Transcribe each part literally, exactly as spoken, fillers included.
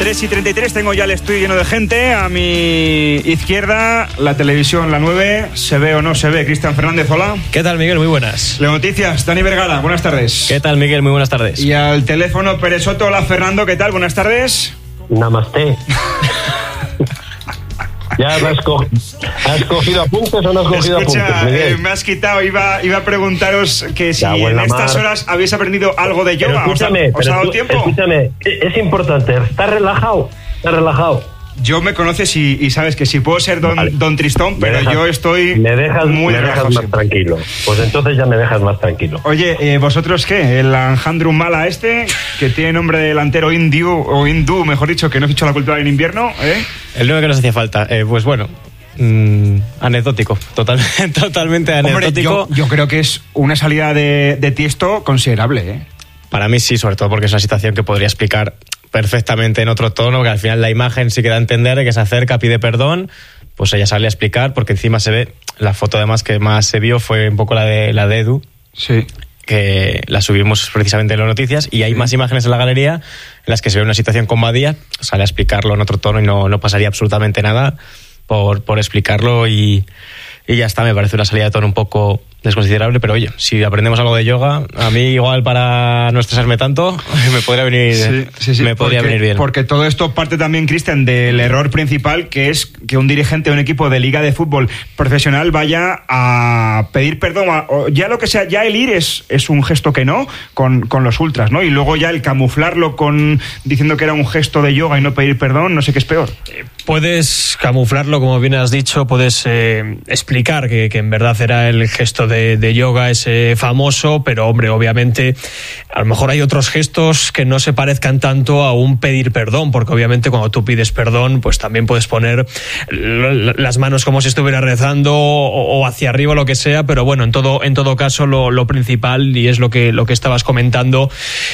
tres y treinta y tres, tengo ya el estudio lleno de gente. A mi izquierda, la televisión, la nueve, se ve o no se ve. Cristian Fernández, hola. ¿Qué tal, Miguel? Muy buenas. Leo Noticias, Dani Vergara, buenas tardes. ¿Qué tal, Miguel? Muy buenas tardes. Y al teléfono, Pérez Soto, hola Fernando, ¿qué tal? Buenas tardes. Namaste. ¿Ya has, co- has cogido apuntes o no has cogido Escucha, apuntes, Miguel? Eh, me has quitado, iba, iba a preguntaros que si Ya, en estas mar. horas habéis aprendido algo de yoga. Pero escúchame, ¿Os ha, os ha pero dado tú- tiempo? escúchame, es importante, ¿estás relajado? ¿Estás relajado? Yo me conoces y, y sabes que si puedo ser don, Vale. don Tristón, pero dejas, yo estoy me dejas, muy me dejas relajado más siempre. tranquilo. Pues entonces ya me dejas más tranquilo. Oye, eh, ¿vosotros qué? El Alejandro Mala este, que tiene nombre de delantero hindú, o hindú, mejor dicho, que no has hecho la cultura en invierno, ¿eh? El nueve que nos hacía falta. Eh, pues bueno, mmm, anecdótico. Total, totalmente Hombre, anecdótico. yo, yo creo que es una salida de, de Tiesto considerable, ¿eh? Para mí sí, sobre todo porque es una situación que podría explicar perfectamente en otro tono, que al final la imagen sí que da a entender que se acerca, pide perdón, pues ella sale a explicar, porque encima se ve, la foto además que más se vio fue un poco la de la de Edu, Sí. que la subimos precisamente en las noticias, y hay más imágenes en la galería en las que se ve una situación con Badía, sale a explicarlo en otro tono y no, no pasaría absolutamente nada por, por explicarlo, y, y ya está. Me parece una salida de tono un poco desconsiderable, pero oye, si aprendemos algo de yoga, a mí igual, para no estresarme tanto, me podría venir, Sí, sí, sí, me podría porque, venir bien. Porque todo esto parte también, Cristian, del error principal, que es que un dirigente de un equipo de liga de fútbol profesional vaya a pedir perdón, a, o ya lo que sea, ya el ir es, es un gesto que no, con, con los ultras, ¿no? Y luego ya el camuflarlo con diciendo que era un gesto de yoga y no pedir perdón, no sé qué es peor. Puedes camuflarlo, como bien has dicho, puedes eh, explicar que, que en verdad era el gesto de, de yoga ese famoso, pero hombre, obviamente a lo mejor hay otros gestos que no se parezcan tanto a un pedir perdón, porque obviamente cuando tú pides perdón, pues también puedes poner l- las manos como si estuviera rezando o, o hacia arriba, lo que sea, pero bueno, en todo, en todo caso lo, lo principal, y es lo que, lo que estabas comentando,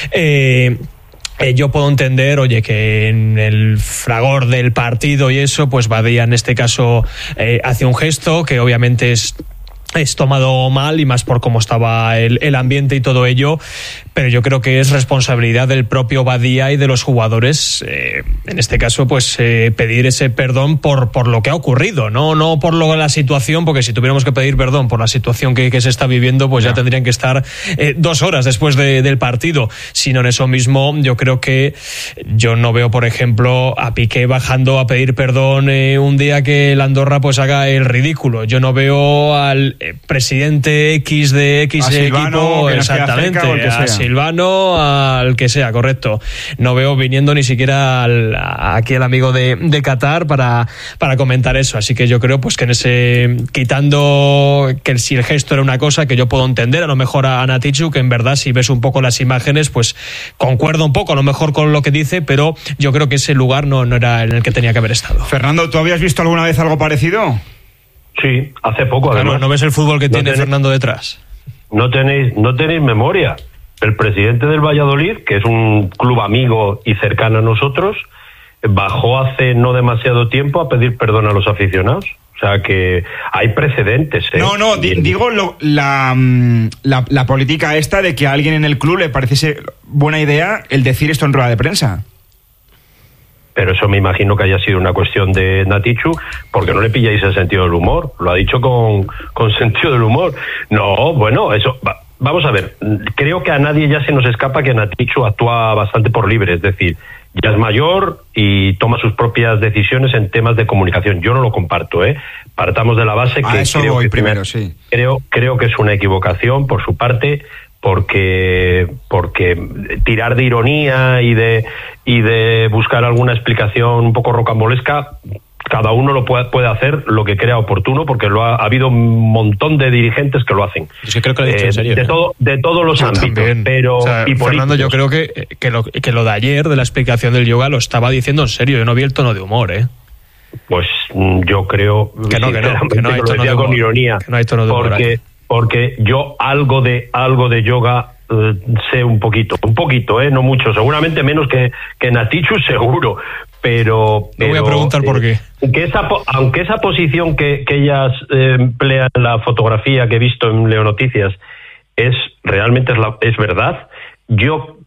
eh, Eh, yo puedo entender, oye, que en el fragor del partido y eso, pues Badía en este caso eh, hace un gesto que obviamente es es tomado mal, y más por cómo estaba el, el ambiente y todo ello, pero yo creo que es responsabilidad del propio Badía y de los jugadores, eh, en este caso, pues eh, pedir ese perdón por, por lo que ha ocurrido, no, no por lo, la situación, porque si tuviéramos que pedir perdón por la situación que, que se está viviendo, pues ya, ya tendrían que estar eh, dos horas después de, del partido, sino en eso mismo. Yo creo que yo no veo, por ejemplo, a Piqué bajando a pedir perdón eh, un día que el Andorra pues haga el ridículo. Yo no veo al presidente X de X a Silvano, equipo, exactamente, a Silvano, al que sea, correcto. No veo viniendo ni siquiera al, a, aquí el amigo de, de Qatar para, para comentar eso. Así que yo creo pues que en ese, quitando que si el gesto era una cosa que yo puedo entender, a lo mejor a Natichu, que en verdad si ves un poco las imágenes, pues concuerdo un poco a lo mejor con lo que dice, pero yo creo que ese lugar no, no era en el que tenía que haber estado. Fernando, ¿tú habías visto alguna vez algo parecido? Sí, hace poco, además. Claro, ¿no ves el fútbol que no tiene tenéis, Fernando detrás? No tenéis, no tenéis memoria. El presidente del Valladolid, que es un club amigo y cercano a nosotros, bajó hace no demasiado tiempo a pedir perdón a los aficionados. O sea que hay precedentes, ¿eh? No, no, di- digo lo, la, la, la política esta de que a alguien en el club le pareciese buena idea el decir esto en rueda de prensa. Pero eso me imagino que haya sido una cuestión de Natichu, porque no le pilláis el sentido del humor. Lo ha dicho con, con sentido del humor. No, bueno, eso... Va, vamos a ver, creo que a nadie ya se nos escapa que Natichu actúa bastante por libre, es decir, ya es mayor y toma sus propias decisiones en temas de comunicación. Yo no lo comparto, ¿eh? Partamos de la base que... A eso creo voy que primero, una, sí. Creo, creo que es una equivocación por su parte, porque porque tirar de ironía y de y de buscar alguna explicación un poco rocambolesca, cada uno lo puede, puede hacer lo que crea oportuno, porque lo ha, ha habido un montón de dirigentes que lo hacen. Yo creo que lo he dicho eh, en serio. de, ¿eh? todo, de todos los Yo ámbitos, también. pero... O sea, y Fernando, yo políticos. creo que, que, lo, que lo de ayer, de la explicación del yoga, lo estaba diciendo en serio. Yo no vi el tono de humor, ¿eh? Pues yo creo Que no, que no, que no hay lo tono decía de humor, con ironía, que no hay tono de humor porque aquí. porque yo algo de algo de yoga eh, sé un poquito, un poquito, eh, no mucho, seguramente menos que que Natichu seguro, pero, No voy pero, a preguntar eh, por qué. Que esa, aunque esa posición que, que ellas eh, emplean en la fotografía que he visto en Leo Noticias es realmente es, la, es verdad, yo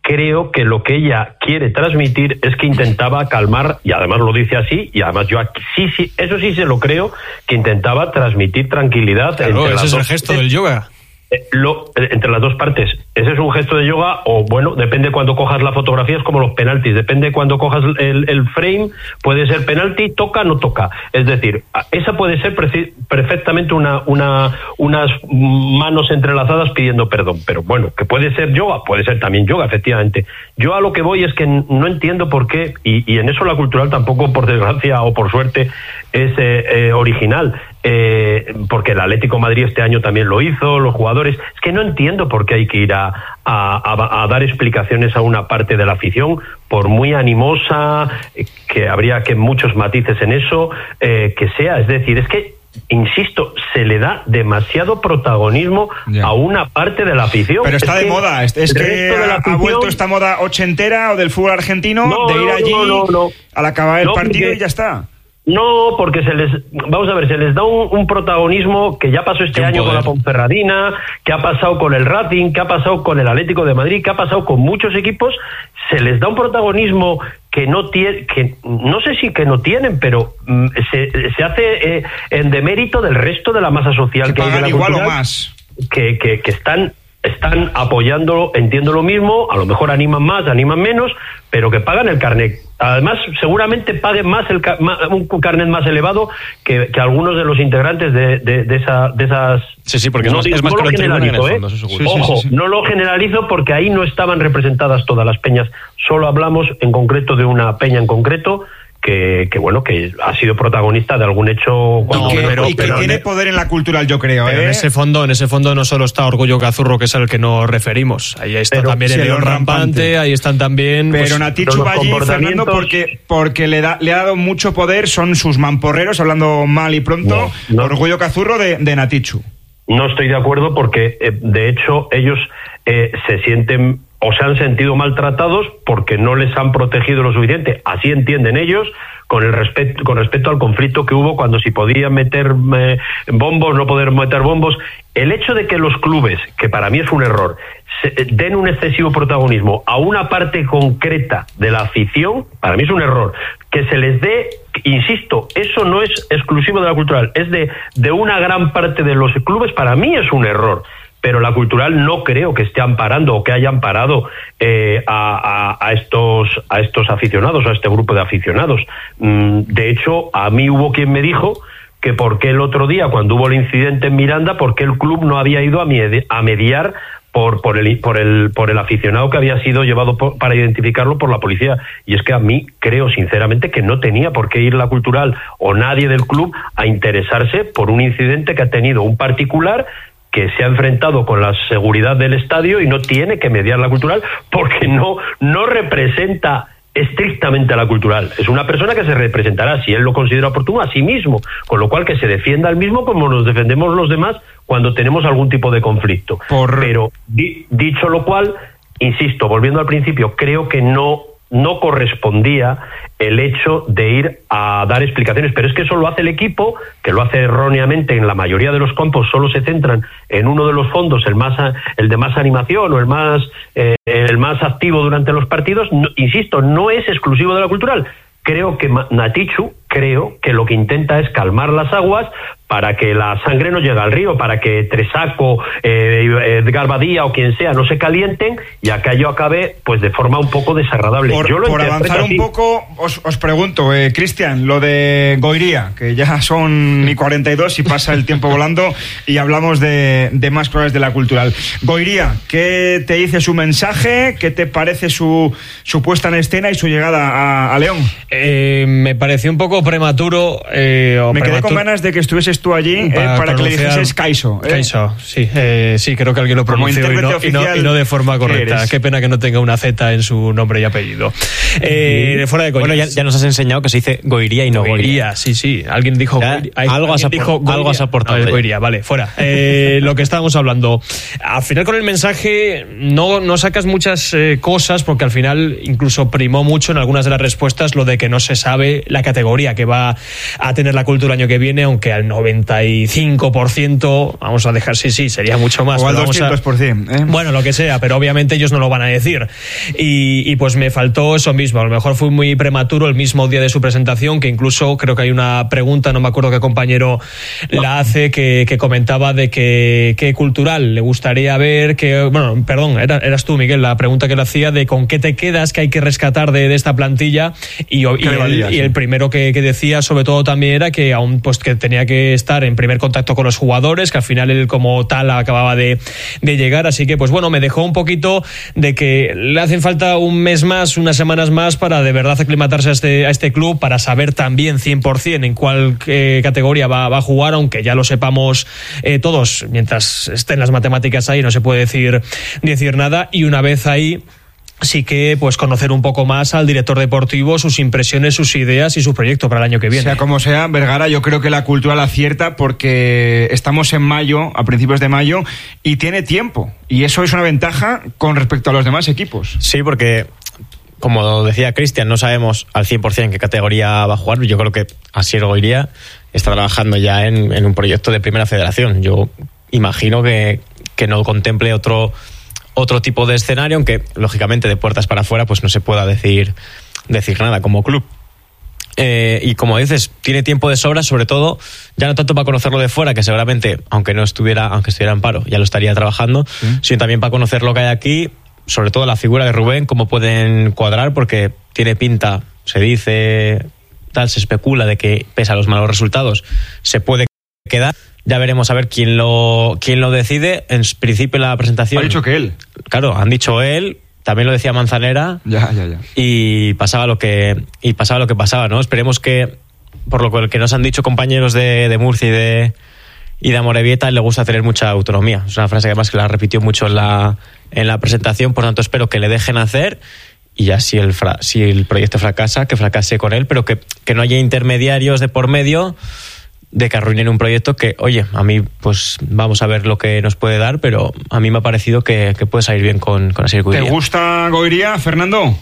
creo que lo que ella quiere transmitir es que intentaba calmar, y además lo dice así, y además yo aquí, sí, sí, eso sí se lo creo, que intentaba transmitir tranquilidad. Claro, entre ese las es dos, el gesto del yoga. Eh, lo, eh, entre las dos partes. Ese es un gesto de yoga, o bueno, depende cuando cojas la fotografía, es como los penaltis, depende cuando cojas el, el frame, puede ser penalti, toca, no toca. Es decir, esa puede ser preci- perfectamente una, una, unas manos entrelazadas pidiendo perdón, pero bueno, que puede ser yoga, puede ser también yoga, efectivamente. Yo a lo que voy es que no entiendo por qué, y, y en eso la cultural tampoco, por desgracia o por suerte, es eh, eh, original, eh, porque el Atlético de Madrid este año también lo hizo, los jugadores, es que no entiendo por qué hay que ir a A, a, a dar explicaciones a una parte de la afición, por muy animosa, que habría que muchos matices en eso, eh, que sea. Es decir, es que, insisto, se le da demasiado protagonismo yeah. a una parte de la afición. Pero está es de moda, es, es que ha, afición... ha vuelto esta moda ochentera o del fútbol argentino, no, de ir allí no, no, no. al acabar el no, partido porque... y ya está. No, porque se les, vamos a ver, se les da un, un protagonismo que ya pasó este año poder. con la Ponferradina, que ha pasado con el Racing, que ha pasado con el Atlético de Madrid, que ha pasado con muchos equipos, se les da un protagonismo que no tiene, que no sé si que no tienen, pero mm, se, se hace eh, en demérito del resto de la masa social que, que hay de la igual cultural, o más. Que, que, que están están apoyándolo, entiendo lo mismo, a lo mejor animan más, animan menos, pero que pagan el carnet. Además, seguramente paguen más el un carnet más elevado que, que algunos de los integrantes de, de, de, esa, de esas... Sí, sí, porque no, es, es más no caro lo generalizo, ¿eh? Fondo, sí, sí, Ojo, sí, sí, sí. no lo generalizo porque ahí no estaban representadas todas las peñas. Solo hablamos en concreto de una peña en concreto, Que, que bueno, que ha sido protagonista de algún hecho no, que, pero, y que pero, tiene poder en la cultural, yo creo, pero ¿eh? en ese fondo en ese fondo no solo está Orgullo Cazurro, que es al que nos referimos, ahí está pero, también el León Rampante, Rampante, ahí están también pero pues, Natichu va allí, Fernando, porque, porque le, da, le ha dado mucho poder, son sus mamporreros, hablando mal y pronto, no, no. Orgullo Cazurro de, de Natichu. No estoy de acuerdo porque, eh, de hecho, ellos eh, se sienten o se han sentido maltratados porque no les han protegido lo suficiente. Así entienden ellos, con el respecto, con respecto al conflicto que hubo cuando si podían meter eh, bombos, no poder meter bombos. El hecho de que los clubes, que para mí es un error, se, den un excesivo protagonismo a una parte concreta de la afición, para mí es un error. Que se les dé, insisto, eso no es exclusivo de la cultural, es de, de una gran parte de los clubes, para mí es un error. Pero la cultural no creo que esté amparando o que haya amparado eh, a, a, a estos a estos aficionados, a este grupo de aficionados. Mm, de hecho, a mí hubo quien me dijo que por qué el otro día, cuando hubo el incidente en Miranda, por qué el club no había ido a, medi- a mediar por por el por el por el aficionado que había sido llevado por, para identificarlo por la policía. Y es que a mí creo sinceramente que no tenía por qué ir la cultural o nadie del club a interesarse por un incidente que ha tenido un particular que se ha enfrentado con la seguridad del estadio y no tiene que mediar la cultural porque no, no representa estrictamente a la cultural. Es una persona que se representará, si él lo considera oportuno, a sí mismo, con lo cual que se defienda al mismo como nos defendemos los demás cuando tenemos algún tipo de conflicto. Por... Pero di, dicho lo cual, insisto, volviendo al principio, creo que no no correspondía el hecho de ir a dar explicaciones, pero es que eso lo hace el equipo, que lo hace erróneamente en la mayoría de los campos, solo se centran en uno de los fondos, el más el de más animación o el más eh, el más activo durante los partidos. No, insisto, no es exclusivo de la cultural. Creo que Natichu, creo que lo que intenta es calmar las aguas para que la sangre no llegue al río, para que Tresaco, eh, Edgar Badía o quien sea no se calienten y aquello acabe pues de forma un poco desagradable. Por, Yo lo por avanzar así. un poco, os, os pregunto, eh, Cristian, lo de Goiría, que ya son y cuarenta y dos y pasa el tiempo volando y hablamos de, de más cosas de la cultural. Goiría, ¿qué te dice su mensaje? ¿Qué te parece su, su puesta en escena y su llegada a, a León? Eh, me pareció un poco prematuro. Eh, o me prematuro. quedé con ganas de que estuvieses tú allí para, eh, para que le dijeses Kaiso. ¿eh? Kaiso, sí, eh, sí, creo que alguien lo pronunció y no, y, no, y no de forma correcta. Qué pena que no tenga una Z en su nombre y apellido. Eh, sí. Fuera de coñas. Bueno, ya, ya nos has enseñado que se dice Goiría y no Goiría. Goiría, sí, sí. Alguien dijo ya, Goiría. Algo has dijo algo has aportado. No, Goiría, vale, fuera. Eh, lo que estábamos hablando. Al final con el mensaje no, no sacas muchas eh, cosas porque al final incluso primó mucho en algunas de las respuestas lo de que no se sabe la categoría. que va a tener la Cultura el año que viene, aunque al noventa y cinco por ciento, vamos a dejar, sí, sí, sería mucho más. O al vamos doscientos por ciento, a, ¿eh? Bueno, lo que sea, pero obviamente ellos no lo van a decir. Y, y pues me faltó eso mismo, a lo mejor fui muy prematuro el mismo día de su presentación, que incluso creo que hay una pregunta, no me acuerdo qué compañero la hace, que, que comentaba de que, que Cultural le gustaría ver, que, bueno, perdón, era, eras tú, Miguel, la pregunta que le hacía de con qué te quedas, que hay que rescatar de, de esta plantilla, y, y, el, valía, y sí. el primero que, que decía sobre todo también era que aún pues que tenía que estar en primer contacto con los jugadores, que al final él como tal acababa de, de llegar, así que pues bueno, me dejó un poquito de que le hacen falta un mes más, unas semanas más para de verdad aclimatarse a este, a este club, para saber también cien por ciento en cuál eh, categoría va, va a jugar, aunque ya lo sepamos eh, todos, mientras estén las matemáticas ahí no se puede decir, decir nada, y una vez ahí sí que pues conocer un poco más al director deportivo, sus impresiones, sus ideas y su proyecto para el año que viene. Sea como sea, Vergara, yo creo que la Cultural acierta porque estamos en mayo, a principios de mayo, y tiene tiempo, y eso es una ventaja con respecto a los demás equipos. Sí, porque como decía Cristian, no sabemos al cien por ciento en qué categoría va a jugar. Yo creo que Asier Goiría está trabajando ya en, en un proyecto de Primera Federación. Yo imagino que, que no contemple otro otro tipo de escenario, aunque lógicamente de puertas para afuera pues no se pueda decir, decir nada como club. Eh, y como dices, tiene tiempo de sobra, sobre todo, ya no tanto para conocerlo de fuera, que seguramente, aunque no estuviera, aunque estuviera en paro, ya lo estaría trabajando, ¿sí? Sino también para conocer lo que hay aquí, sobre todo la figura de Rubén, cómo pueden cuadrar, porque tiene pinta, se dice, tal, se especula de que, pese a los malos resultados, se puede quedar. Ya veremos a ver quién lo quién lo decide. En principio en la presentación... Ha dicho que él. Claro, han dicho él, también lo decía Manzanera. Ya, ya, ya. Y pasaba lo que, y pasaba lo que pasaba, ¿no? Esperemos que, por lo que nos han dicho compañeros de, de Murcia y de, y de Amorebieta, le gusta tener mucha autonomía. Es una frase que además que la repitió mucho en la, en la presentación, por tanto espero que le dejen hacer. Y ya si el, fra, si el proyecto fracasa, que fracase con él, pero que, que no haya intermediarios de por medio de que arruinen un proyecto que, oye, a mí pues vamos a ver lo que nos puede dar, pero a mí me ha parecido que, que puede salir bien con, con Asier Goiría. ¿Te gusta Goiría, Fernando?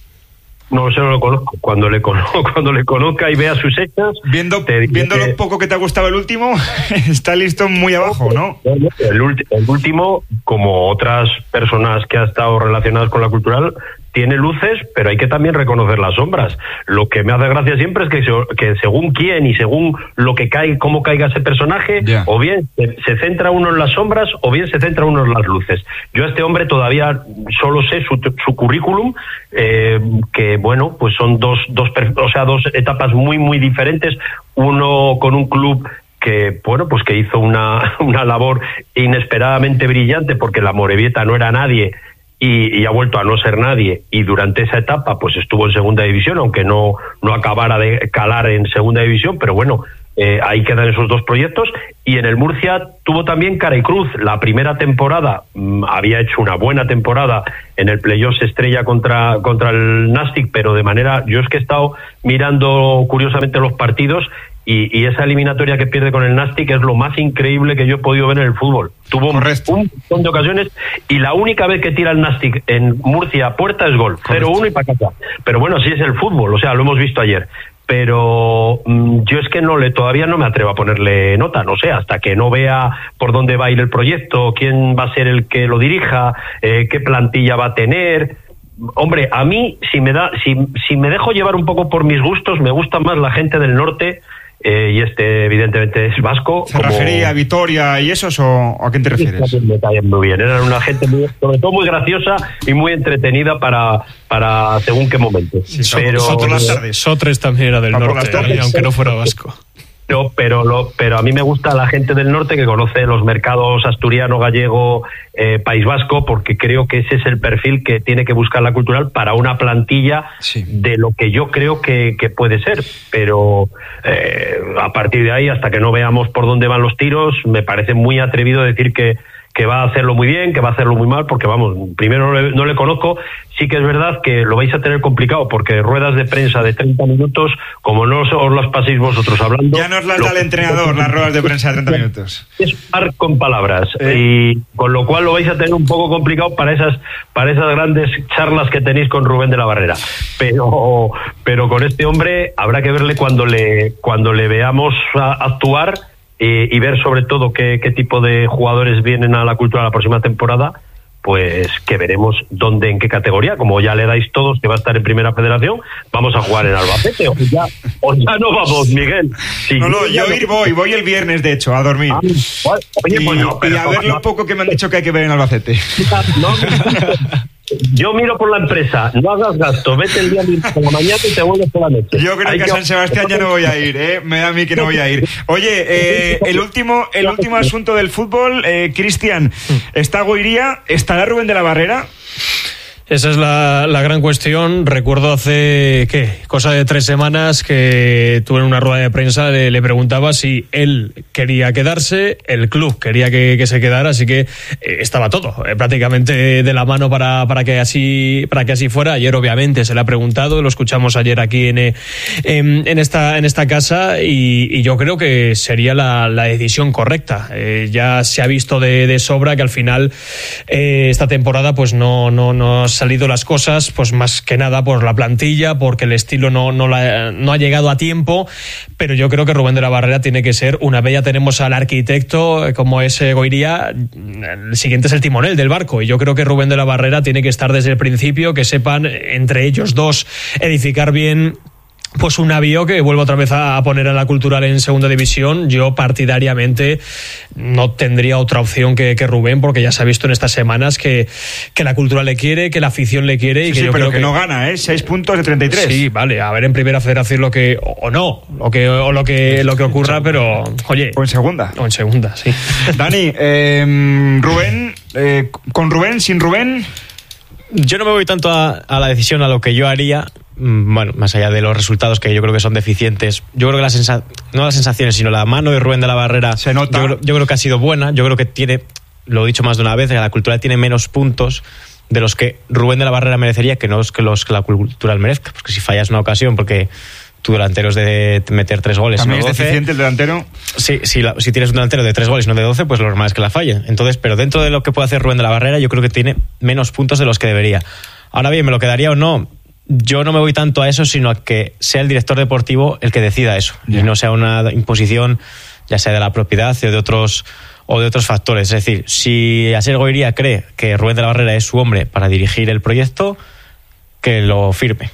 No sé, no lo conozco. Cuando le conozco, cuando le conozca y vea sus hechos... Viendo, viendo que... lo poco que te ha gustado el último, está listo muy abajo, ¿no? El, ulti, el último, como otras personas que han estado relacionadas con la Cultural, tiene luces, pero hay que también reconocer las sombras. Lo que me hace gracia siempre es que, se, que según quién y según lo que caiga, cómo caiga ese personaje, yeah. o bien se, se centra uno en las sombras o bien se centra uno en las luces. Yo a este hombre todavía solo sé su, su currículum, eh, que bueno, pues son dos, dos, o sea, dos etapas muy, muy diferentes. Uno con un club que, bueno, pues que hizo una, una labor inesperadamente brillante, porque la Amorebieta no era nadie, Y, y ha vuelto a no ser nadie, y durante esa etapa pues estuvo en segunda división, aunque no, no acabara de calar en segunda división, pero bueno, eh, ahí quedan esos dos proyectos. Y en el Murcia tuvo también cara y cruz. La primera temporada mmm, había hecho una buena temporada en el playoff estrella contra, contra el Nastic, pero de manera, yo es que he estado mirando curiosamente los partidos, Y, y esa eliminatoria que pierde con el Nastic es lo más increíble que yo he podido ver en el fútbol. Tuvo Correcto. un montón de ocasiones, y la única vez que tira el Nastic en Murcia a puerta es gol, cero uno y para casa. Pero bueno, así es el fútbol, o sea, lo hemos visto ayer. Pero mmm, yo es que no le todavía no me atrevo a ponerle nota, no sé, hasta que no vea por dónde va a ir el proyecto, quién va a ser el que lo dirija, eh, qué plantilla va a tener. Hombre, a mí, si me da, si, si me dejo llevar un poco por mis gustos, me gusta más la gente del norte. Eh, y este evidentemente es vasco. ¿Cerrajería, como... Vitoria y esos, o a qué te refieres? Sí, me caen muy bien, eran una gente muy, sobre todo muy graciosa y muy entretenida para, para según qué momento. Sí, pero Sotres, Sotres también era del norte, ¿eh? Aunque no fuera vasco. No, pero lo, pero a mí me gusta la gente del norte que conoce los mercados asturiano, gallego, eh, País Vasco, porque creo que ese es el perfil que tiene que buscar la Cultural para una plantilla sí. de lo que yo creo que, que puede ser. Pero eh, a partir de ahí, hasta que no veamos por dónde van los tiros, me parece muy atrevido decir que que va a hacerlo muy bien, que va a hacerlo muy mal, porque vamos, primero no le, no le conozco. Sí que es verdad que lo vais a tener complicado, porque ruedas de prensa de treinta minutos, como no os las paséis vosotros hablando... Ya nos las da el entrenador, las ruedas de prensa de treinta minutos. Es par con palabras, ¿Eh? y con lo cual lo vais a tener un poco complicado para esas para esas grandes charlas que tenéis con Rubén de la Barrera. Pero pero con este hombre habrá que verle cuando le cuando le veamos a, actuar, eh, y ver sobre todo qué, qué tipo de jugadores vienen a la Cultural la próxima temporada, pues que veremos dónde, en qué categoría. Como ya le dais todos que va a estar en Primera Federación, vamos a jugar en Albacete, o ya, o ya no vamos, Miguel. Sí, no, no, yo ir voy, voy el viernes, de hecho, a dormir. Ah, oye, y, pues no, pero y a ver lo poco que me han dicho que hay que ver en Albacete. No, yo miro por la empresa, no hagas gasto, vete el día por la mañana y te vuelves por la noche. Yo creo Hay que a San Sebastián ya no voy a ir, ¿eh? Me da a mí que no voy a ir. Oye, eh, el último el último asunto del fútbol, eh, Cristian, ¿está Goiría? ¿Estará Rubén de la Barrera? Esa es la, la gran cuestión. Recuerdo hace, ¿qué? Cosa de tres semanas que tú en una rueda de prensa le, le preguntaba si él quería quedarse, el club quería que, que se quedara, así que eh, estaba todo eh, prácticamente de la mano para, para, que así, para que así fuera. Ayer obviamente se le ha preguntado, lo escuchamos ayer aquí en, en, en, esta, en esta casa y, y yo creo que sería la, la decisión correcta. Eh, ya se ha visto de, de sobra que al final eh, esta temporada pues no, no, no salido las cosas, pues más que nada por la plantilla, porque el estilo no, no, la, no ha llegado a tiempo, pero yo creo que Rubén de la Barrera tiene que ser, una vez ya tenemos al arquitecto como es Goiría, el siguiente es el timonel del barco, y yo creo que Rubén de la Barrera tiene que estar desde el principio, que sepan entre ellos dos edificar bien pues un navío que vuelva otra vez a poner a la Cultural en segunda división. Yo partidariamente no tendría otra opción que, que Rubén, porque ya se ha visto en estas semanas que, que la Cultural le quiere, que la afición le quiere y sí, que sí, yo pero creo que, que no gana, ¿eh? Seis puntos de treinta y tres. Sí, vale, a ver en Primera Federación lo que o no, lo que o lo que lo que ocurra, pero oye, o en segunda. O en segunda, sí. Dani, eh, Rubén, eh, con Rubén, sin Rubén. Yo no me voy tanto a, a la decisión, a lo que yo haría. Bueno, más allá de los resultados que yo creo que son deficientes, yo creo que la sensa- no las sensaciones, sino la mano de Rubén de la Barrera se nota. Yo, creo, yo creo que ha sido buena. Yo creo que tiene, lo he dicho más de una vez, que la Cultural tiene menos puntos de los que Rubén de la Barrera merecería, que no es que los que la Cultural merezca, porque si fallas una ocasión, porque tu delantero es de meter tres goles, también no es doce. deficiente el delantero. Sí, si, la, si tienes un delantero de tres goles y no de doce, pues lo normal es que la falle. Entonces, pero dentro de lo que puede hacer Rubén de la Barrera, yo creo que tiene menos puntos de los que debería. Ahora bien, ¿me lo quedaría o no? Yo no me voy tanto a eso, sino a que sea el director deportivo el que decida eso, yeah. Y no sea una imposición, ya sea de la propiedad o de otros o de otros factores. Es decir, si Asier Goiría cree que Rubén de la Barrera es su hombre para dirigir el proyecto, que lo firme.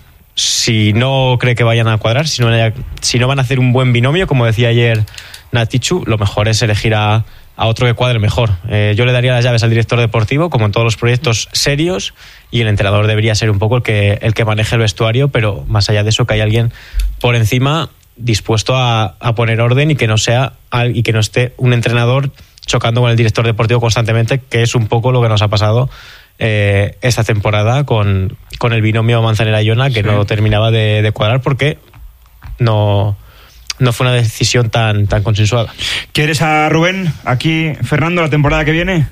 Si no cree que vayan a cuadrar, si no, si no van a hacer un buen binomio, como decía ayer Natichu, lo mejor es elegir a, a otro que cuadre mejor. Eh, yo le daría las llaves al director deportivo, como en todos los proyectos serios, y el entrenador debería ser un poco el que, el que maneje el vestuario, pero más allá de eso, que hay alguien por encima dispuesto a, a poner orden y que no sea y que no esté un entrenador chocando con el director deportivo constantemente, que es un poco lo que nos ha pasado eh, esta temporada con, con el binomio Manzanera-Iona, que sí. no terminaba de, de cuadrar porque no, no fue una decisión tan, tan consensuada. ¿Quieres a Rubén aquí, Fernando, la temporada que viene?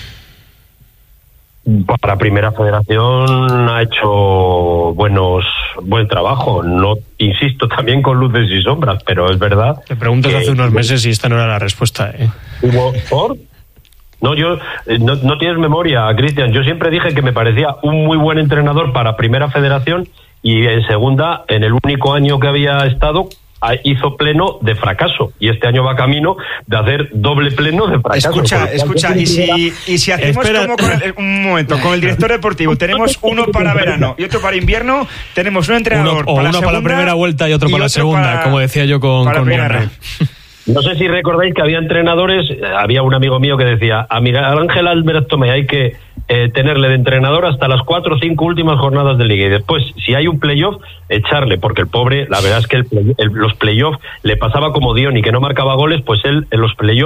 Para Primera Federación ha hecho buenos buen trabajo, no insisto, también con luces y sombras, pero es verdad. Te preguntas hace unos meses y esta no era la respuesta, ¿eh? ¿Hubo por? No, yo no, no tienes memoria, Cristian. Yo siempre dije que me parecía un muy buen entrenador para Primera Federación y en Segunda, en el único año que había estado, hizo pleno de fracaso, y este año va camino de hacer doble pleno de fracaso. Escucha, escucha, y si, y si hacemos Espera. como con el, un momento, con el director deportivo, tenemos uno para verano y otro para invierno, tenemos un entrenador uno, o para uno la para la primera vuelta y otro y para otro la segunda, para, como decía yo con, con Miguel. No sé si recordáis que había entrenadores, había un amigo mío que decía, a Miguel Ángel Álvarez Tomé hay que eh, tenerle de entrenador hasta las cuatro o cinco últimas jornadas de liga, y después, si hay un playoff, echarle, porque el pobre, la verdad es que el play, el, los playoffs le pasaba como Dion y que no marcaba goles, pues él en los playoffs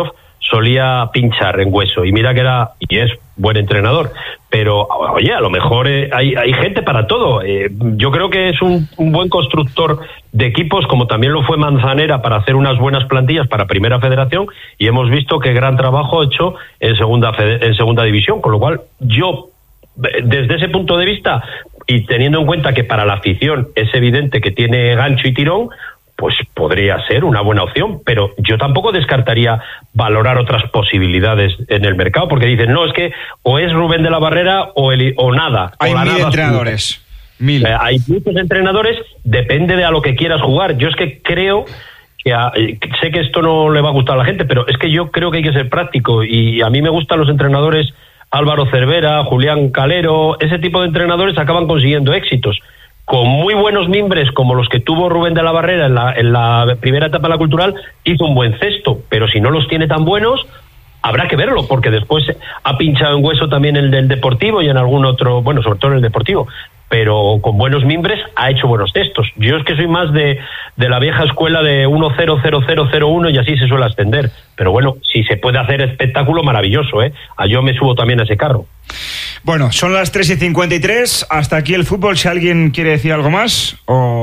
solía pinchar en Hueso, y mira que era y es buen entrenador, pero oye, a lo mejor eh, hay, hay gente para todo. Eh, yo creo que es un, un buen constructor de equipos, como también lo fue Manzanera para hacer unas buenas plantillas para Primera Federación, y hemos visto qué gran trabajo ha hecho en segunda, en segunda división, con lo cual yo, desde ese punto de vista, y teniendo en cuenta que para la afición es evidente que tiene gancho y tirón, pues podría ser una buena opción, pero yo tampoco descartaría valorar otras posibilidades en el mercado, porque dicen, no, es que o es Rubén de la Barrera o, el, o nada. Hay o mil nada entrenadores. Mil. Eh, hay muchos entrenadores, depende de a lo que quieras jugar. Yo es que creo que a, sé que esto no le va a gustar a la gente, pero es que yo creo que hay que ser práctico, y a mí me gustan los entrenadores Álvaro Cervera, Julián Calero. Ese tipo de entrenadores acaban consiguiendo éxitos con muy buenos mimbres, como los que tuvo Rubén de la Barrera en la, en la primera etapa de la Cultural. Hizo un buen cesto, pero si no los tiene tan buenos, habrá que verlo, porque después ha pinchado en Hueso también el del Deportivo y en algún otro, bueno, sobre todo en el Deportivo, pero con buenos mimbres ha hecho buenos textos. Yo es que soy más de, de la vieja escuela de uno cero cero cero cero uno, y así se suele ascender. Pero bueno, si se puede hacer espectáculo, maravilloso, ¿eh? Yo me subo también a ese carro. Bueno, son las tres y cincuenta y tres, hasta aquí el fútbol. Si alguien quiere decir algo más,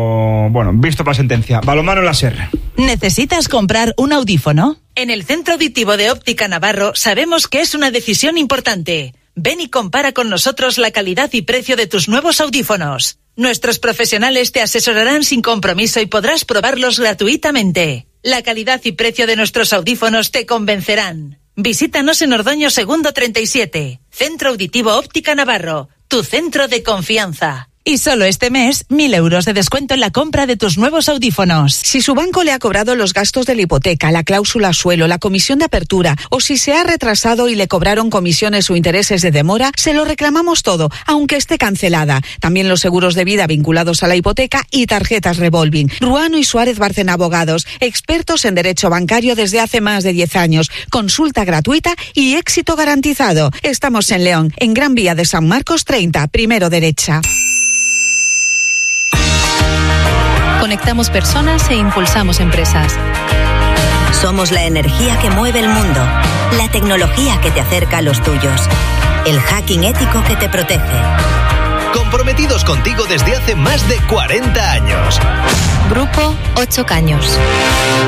o bueno, visto para sentencia. Balonmano Láser. ¿Necesitas comprar un audífono? En el Centro Auditivo de Óptica Navarro sabemos que es una decisión importante. Ven y compara con nosotros la calidad y precio de tus nuevos audífonos. Nuestros profesionales te asesorarán sin compromiso y podrás probarlos gratuitamente. La calidad y precio de nuestros audífonos te convencerán. Visítanos en Ordoño Segundo treinta y siete. Centro Auditivo Óptica Navarro, tu centro de confianza. Y solo este mes, mil euros de descuento en la compra de tus nuevos audífonos. Si su banco le ha cobrado los gastos de la hipoteca, la cláusula suelo, la comisión de apertura, o si se ha retrasado y le cobraron comisiones o intereses de demora, se lo reclamamos todo, aunque esté cancelada. También los seguros de vida vinculados a la hipoteca y tarjetas revolving. Ruano y Suárez Bárcena Abogados, expertos en derecho bancario desde hace más de diez años. Consulta gratuita y éxito garantizado. Estamos en León, en Gran Vía de San Marcos treinta, primero derecha. Conectamos personas e impulsamos empresas. Somos la energía que mueve el mundo, la tecnología que te acerca a los tuyos, el hacking ético que te protege. Comprometidos contigo desde hace más de cuarenta años. Grupo Ocho Caños.